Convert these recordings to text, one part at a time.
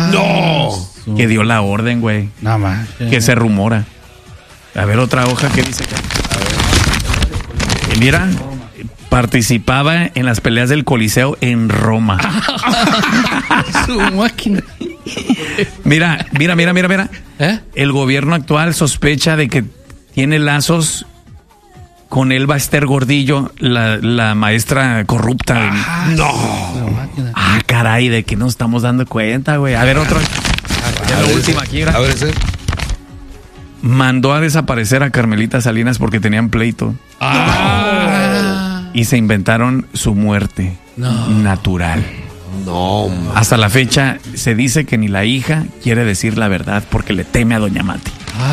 No. Que dio la orden, güey. Nada más. Que se rumora. A ver, otra hoja que dice acá. Mira, participaba en las peleas del Coliseo en Roma. Su máquina. Mira. ¿Eh? El gobierno actual sospecha de que tiene lazos con Elba Ester Gordillo, la maestra corrupta. Ah, caray, de que nos estamos dando cuenta, güey. A ver, otro. Ya la última aquí, A ver, ese. Mandó a desaparecer a Carmelita Salinas porque tenían pleito. Y se inventaron su muerte natural. No, man. Hasta la fecha se dice que ni la hija quiere decir la verdad porque le teme a Doña Mati.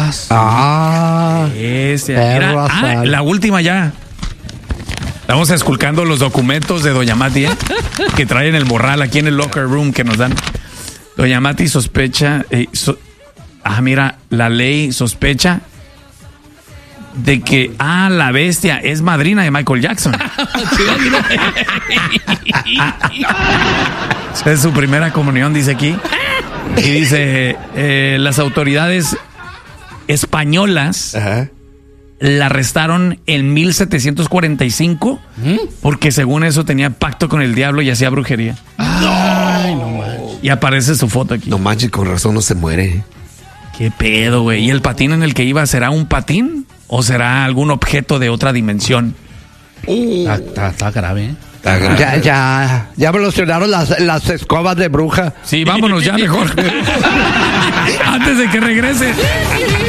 Perro asal. La última ya. Estamos esculcando los documentos de Doña Mati, que traen el morral aquí en el locker room que nos dan. Doña Mati sospecha. Mira, la ley sospecha de que la bestia es madrina de Michael Jackson. Es su primera comunión, dice aquí. Y dice, las autoridades españolas la arrestaron en 1745 porque según eso tenía pacto con el diablo y hacía brujería. No manches. Y aparece su foto aquí. No manches, con razón no se muere. ¿Qué pedo, güey? ¿Y el patín en el que iba será un patín o será algún objeto de otra dimensión? Está grave, ¿eh? Está grave. Ya evolucionaron las escobas de bruja. Sí, vámonos ya mejor. Antes de que regrese.